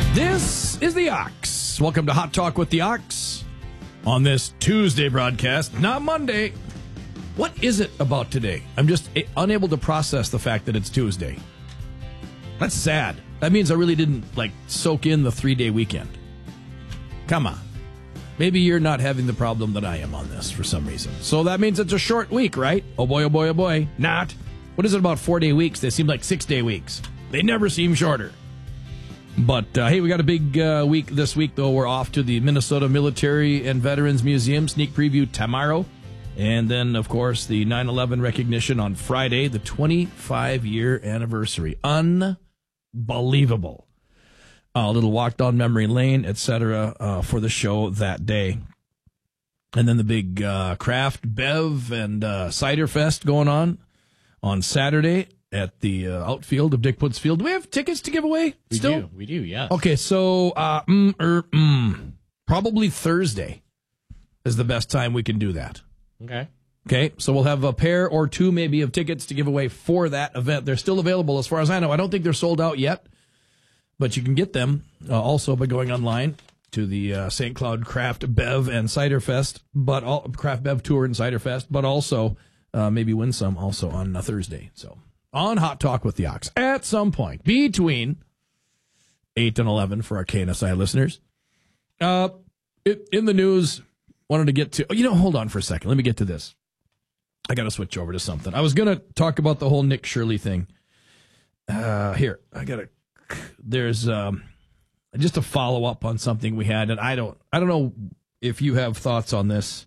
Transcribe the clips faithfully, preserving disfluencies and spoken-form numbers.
This is the Ox. Welcome to Hot Talk with the Ox on this Tuesday broadcast, not Monday. What is it about today? I'm just unable to process the fact that it's Tuesday. That's sad. That means I really didn't, like, soak in the three-day weekend. Come on. Maybe you're not having the problem that I am on this for some reason. So that means it's a short week, right? Oh boy, oh boy, oh boy. Not. What is it about four-day weeks? They seem like six-day weeks. They never seem shorter. But, uh, hey, we got a big uh, week this week, though. We're off to the Minnesota Military and Veterans Museum. Sneak preview tomorrow. And then, of course, the nine eleven recognition on Friday, the twenty-five-year anniversary. Unbelievable. A little walk down memory lane, et cetera, uh, for the show that day. And then the big uh, craft, bev, and uh, cider fest going on on Saturday at the uh, outfield of Dick Putz Field. Do we have tickets to give away we still? do, we do, yeah. Okay, so uh, mm, er, mm, probably Thursday is the best time we can do that. Okay. Okay, so we'll have a pair or two maybe of tickets to give away for that event. They're still available as far as I know. I don't think they're sold out yet, but you can get them uh, also by going online to the uh, Saint Cloud Craft Bev and Cider Fest, but all, Craft Bev Tour and Cider Fest, but also uh, maybe win some also on a Thursday. So on Hot Talk with the Ox at some point between eight and eleven for our K N S I listeners. Uh, it, in the news, wanted to get to, oh, you know, hold on for a second. Let me get to this. I got to switch over to something. I was going to talk about the whole Nick Shirley thing. Uh, here, I got to, there's um, just a follow up on something we had, and I don't, I don't know if you have thoughts on this.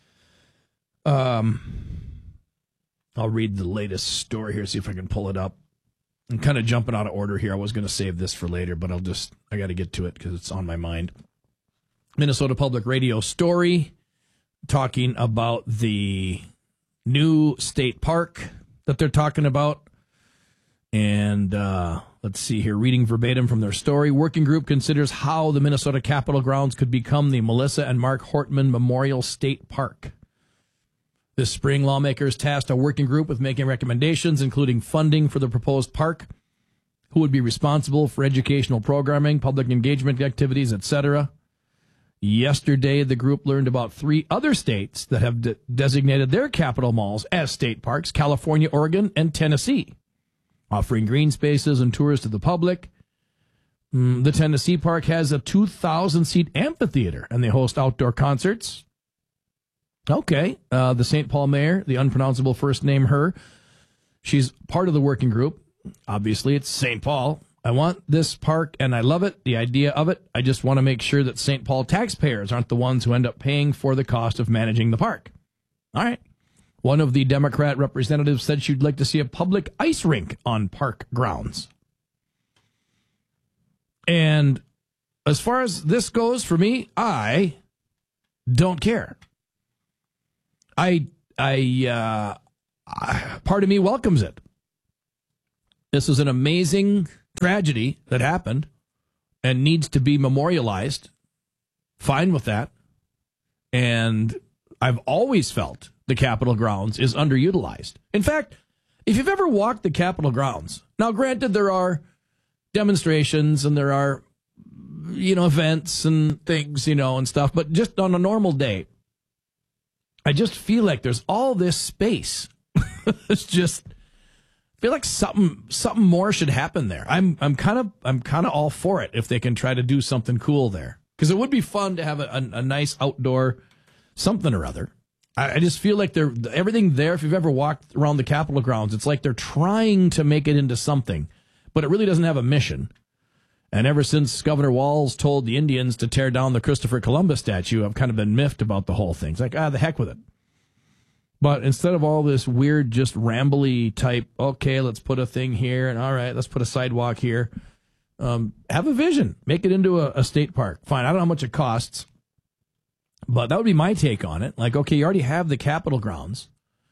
Um, I'll read the latest story here, see if I can pull it up. I'm kind of jumping out of order here. I was going to save this for later, but I'll just, I got to get to it because it's on my mind. Minnesota Public Radio story talking about the new state park that they're talking about. And uh, let's see here, reading verbatim from their story. Working group considers how the Minnesota Capitol grounds could become the Melissa and Mark Hortman Memorial State Park. This spring, lawmakers tasked a working group with making recommendations, including funding for the proposed park, who would be responsible for educational programming, public engagement activities, et cetera. Yesterday, the group learned about three other states that have de- designated their capital malls as state parks: California, Oregon, and Tennessee, offering green spaces and tours to the public. Mm, the Tennessee park has a two thousand seat amphitheater, and they host outdoor concerts. Okay, uh, the Saint Paul mayor, the unpronounceable first name her, she's part of the working group. Obviously, it's Saint Paul. I want this park, and I love it, the idea of it. I just want to make sure that Saint Paul taxpayers aren't the ones who end up paying for the cost of managing the park. All right. One of the Democrat representatives said she'd like to see a public ice rink on park grounds. And as far as this goes, for me, I don't care. I, I, uh, part of me welcomes it. This is an amazing tragedy that happened and needs to be memorialized. Fine with that. And I've always felt the Capitol grounds is underutilized. In fact, if you've ever walked the Capitol grounds, now granted there are demonstrations and there are, you know, events and things, you know, and stuff, but just on a normal day, I just feel like there's all this space. It's just, I feel like something something more should happen there. I'm I'm kind of I'm kind of all for it if they can try to do something cool there, because it would be fun to have a, a, a nice outdoor something or other. I, I just feel like they're everything there. If you've ever walked around the Capitol grounds, it's like they're trying to make it into something, but it really doesn't have a mission. And ever since Governor Walz told the Indians to tear down the Christopher Columbus statue, I've kind of been miffed about the whole thing. It's like, ah, the heck with it. But instead of all this weird, just rambly type, okay, let's put a thing here, and all right, let's put a sidewalk here, um, have a vision. Make it into a, a state park. Fine, I don't know how much it costs, but that would be my take on it. Like, okay, you already have the Capitol grounds.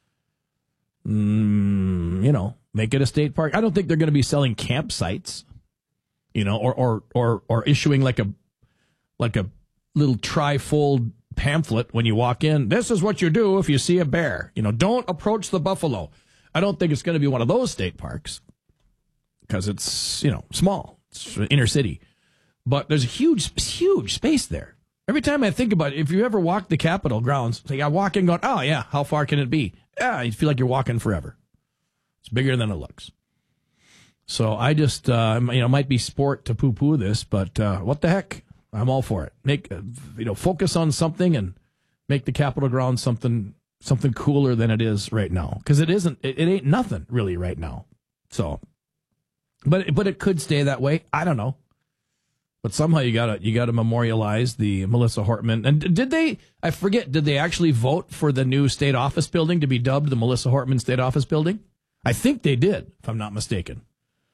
Mm, you know, make it a state park. I don't think they're going to be selling campsites. You know, or, or or or issuing like a like a little trifold pamphlet when you walk in. This is what you do if you see a bear. You know, don't approach the buffalo. I don't think it's going to be one of those state parks because it's, you know, small. It's inner city. but there's a huge, huge space there. Every time I think about it, if you ever walk the Capitol grounds, like I walk in going, oh, yeah, how far can it be? Yeah, you feel like you're walking forever. It's bigger than it looks. So I just, uh, you know, it might be sport to poo-poo this, but uh, what the heck? I'm all for it. Make, uh, you know, focus on something and make the Capitol grounds something something cooler than it is right now. Because it isn't, it, it ain't nothing really right now. So, but but it could stay that way. I don't know. But somehow you gotta you gotta memorialize the Melissa Hortman. And did they? I forget. Did they actually vote for the new state office building to be dubbed the Melissa Hortman State Office Building? I think they did, if I'm not mistaken.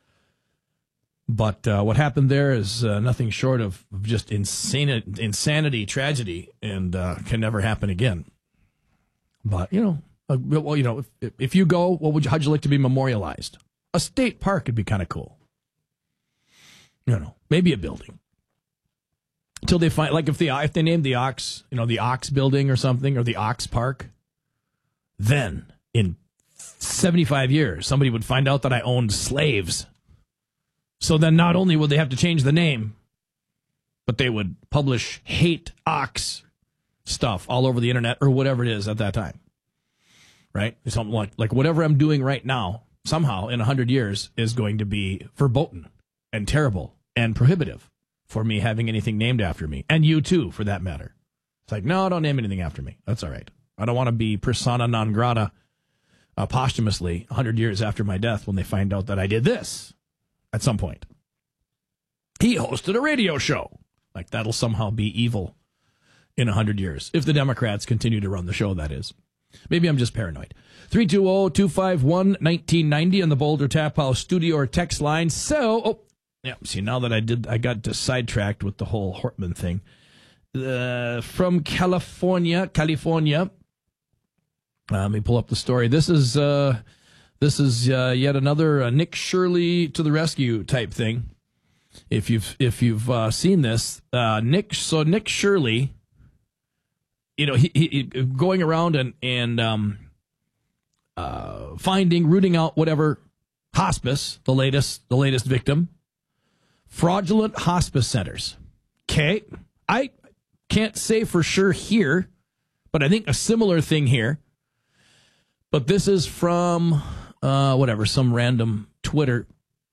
But uh, what happened there is uh, nothing short of just insane insanity, tragedy, and uh, can never happen again. But you know, uh, well, you know, if, if you go, what would you? How'd you like to be memorialized? A state park would be kind of cool. You know, maybe a building. Until they find, like if the if they named the Ox, you know, the Ox Building or something, or the Ox Park, then in seventy-five years, somebody would find out that I owned slaves. So then not only would they have to change the name, but they would publish hate Ox stuff all over the internet or whatever it is at that time. Right? Something like, like whatever I'm doing right now, somehow in one hundred years is going to be verboten and terrible and prohibitive for me having anything named after me. And you too, for that matter. It's like, no, don't name anything after me. That's all right. I don't want to be persona non grata uh, posthumously one hundred years after my death when they find out that I did this at some point. He hosted a radio show. Like, that'll somehow be evil in one hundred years. If the Democrats continue to run the show, that is. Maybe I'm just paranoid. three two zero, two five one, one nine nine zero on the Boulder Tap House studio or text line. So, oh, yeah, see, now that I did, I got sidetracked with the whole Hortman thing. Uh, from California, California. Uh, let me pull up the story. This is uh, this is uh, yet another uh, Nick Shirley to the rescue type thing. If you've if you've uh, seen this, uh, Nick. So Nick Shirley, you know, he, he going around and and um, uh, finding, rooting out whatever hospice, the latest the latest victim. Fraudulent hospice centers. Okay. I can't say for sure here, but I think a similar thing here. But this is from, uh, whatever, some random Twitter.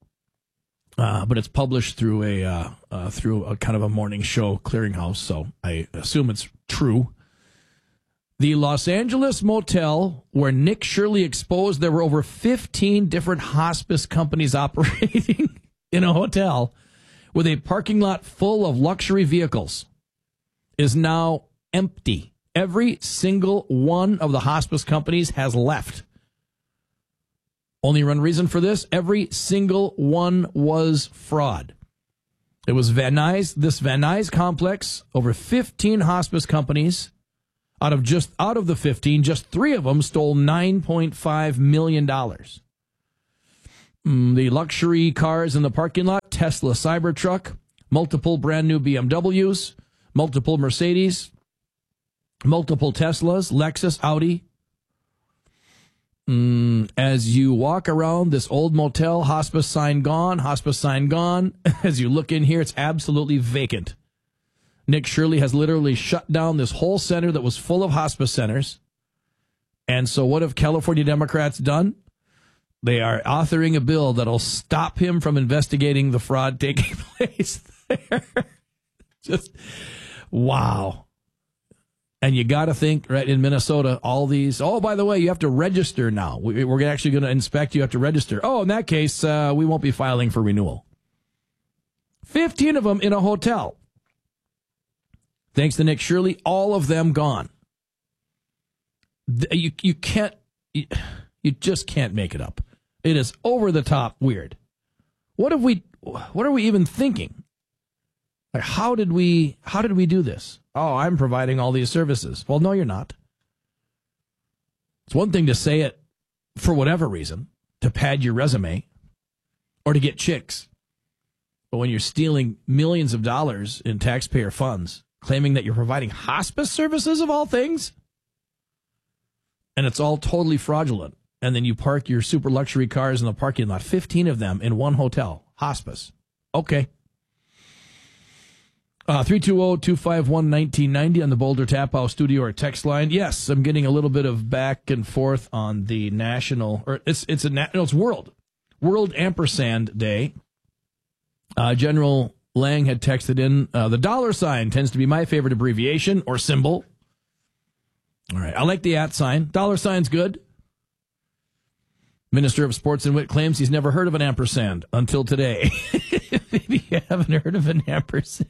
Uh, but it's published through a uh, uh, through a kind of a morning show clearinghouse, so I assume it's true. The Los Angeles motel where Nick Shirley exposed there were over fifteen different hospice companies operating in a hotel with a parking lot full of luxury vehicles is now empty. Every single one of the hospice companies has left. Only one reason for this, every single one was fraud. It was Van Nuys, this Van Nuys complex, over fifteen hospice companies. Out of just out of the fifteen, just three of them stole nine point five million dollars. Mm, the luxury cars in the parking lot, Tesla Cybertruck, multiple brand new B M Ws, multiple Mercedes, multiple Teslas, Lexus, Audi. Mm, as you walk around this old motel, hospice sign gone, hospice sign gone. As you look in here, it's absolutely vacant. Nick Shirley has literally shut down this whole center that was full of hospice centers. And so what have California Democrats done? They are authoring a bill that'll stop him from investigating the fraud taking place there. Just, wow. And you got to think, right, in Minnesota, all these, oh, by the way, you have to register now. We, we're actually going to inspect, you have to register. Oh, in that case, uh, we won't be filing for renewal. fifteen of them in a hotel. Thanks to Nick Shirley, all of them gone. You, you can't, you, you just can't make it up. It is over the top weird. What have we, what are we even thinking? Like, how did we, how did we do this? Oh, I'm providing all these services. Well, no, you're not. It's one thing to say it for whatever reason, to pad your resume or to get chicks. But when you're stealing millions of dollars in taxpayer funds, claiming that you're providing hospice services of all things, and it's all totally fraudulent. And then you park your super luxury cars in the parking lot, fifteen of them in one hotel, hospice. Okay. Uh, three two zero, two five one, one nine nine zero on the Boulder Tap House studio or text line. Yes, I'm getting a little bit of back and forth on the national, or it's it's a no, it's World World Ampersand Day. Uh, General Lang had texted in, uh, the dollar sign tends to be my favorite abbreviation or symbol. All right, I like the at sign. Dollar sign's good. Minister of Sports and Wit claims he's never heard of an ampersand until today. Maybe you haven't heard of an ampersand.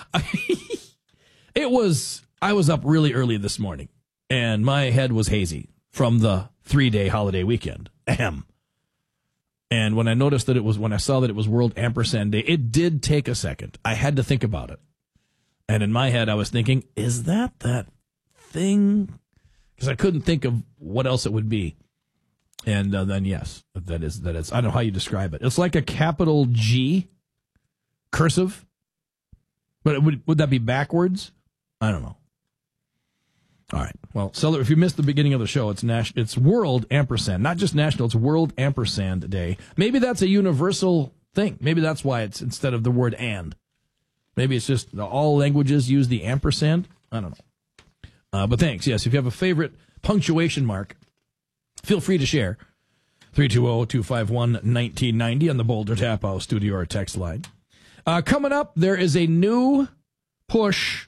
It was, I was up really early this morning, and my head was hazy from the three-day holiday weekend. Ahem. And when I noticed that it was, when I saw that it was World Ampersand Day, it did take a second. I had to think about it. And in my head, I was thinking, is that that thing? Because I couldn't think of what else it would be. And uh, then, yes, that is, that is, I don't know how you describe it. It's like a capital G, cursive. But it would, would that be backwards? I don't know. All right. Well, so if you missed the beginning of the show, it's Nash, it's World Ampersand, not just National, it's World Ampersand Day. Maybe that's a universal thing. Maybe that's why it's instead of the word and. Maybe it's just all languages use the ampersand. I don't know. Uh, but thanks. Yes, if you have a favorite punctuation mark, feel free to share. three two zero, two five one, one nine nine zero on the Boulder Tap House studio or text line. Uh, coming up, there is a new push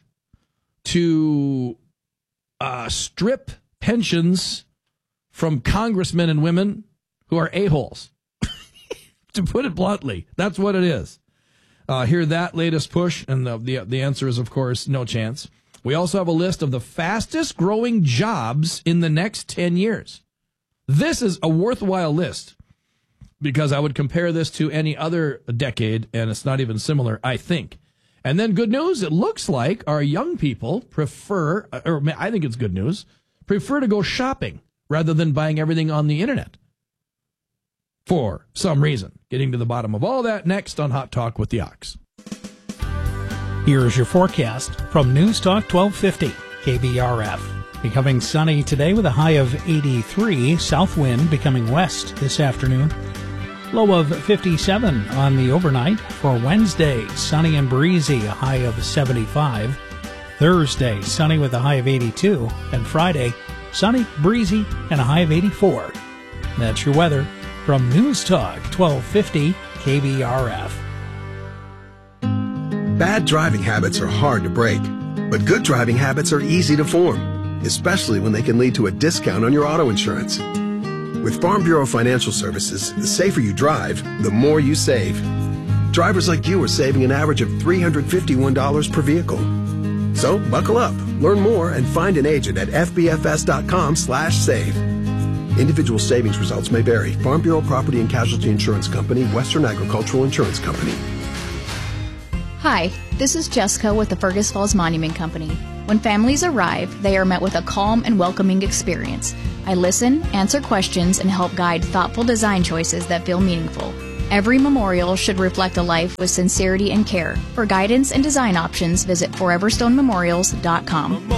to uh, strip pensions from congressmen and women who are a-holes. To put it bluntly, that's what it is. Uh, hear that latest push, and the, the the answer is, of course, no chance. We also have a list of the fastest growing jobs in the next ten years. This is a worthwhile list because I would compare this to any other decade, and it's not even similar, I think. And then good news, it looks like our young people prefer, or I think it's good news, prefer to go shopping rather than buying everything on the internet. For some reason. Getting to the bottom of all that next on Hot Talk with the Ox. Here's your forecast from News Talk twelve fifty K B R F. Becoming sunny today with a high of eighty-three, south wind becoming west this afternoon. Low of fifty-seven on the overnight. For Wednesday, sunny and breezy, a high of seventy-five. Thursday, sunny with a high of eighty-two. And Friday, sunny, breezy, and a high of eighty-four. That's your weather from News Talk twelve fifty K B R F. Bad driving habits are hard to break, but good driving habits are easy to form, especially when they can lead to a discount on your auto insurance. With Farm Bureau Financial Services, the safer you drive, the more you save. Drivers like you are saving an average of three hundred fifty-one dollars per vehicle. So buckle up, learn more, and find an agent at f b f s dot com slash save. Individual savings results may vary. Farm Bureau Property and Casualty Insurance Company, Western Agricultural Insurance Company. Hi, this is Jessica with the Fergus Falls Monument Company. When families arrive, they are met with a calm and welcoming experience. I listen, answer questions, and help guide thoughtful design choices that feel meaningful. Every memorial should reflect a life with sincerity and care. For guidance and design options, visit forever stone memorials dot com.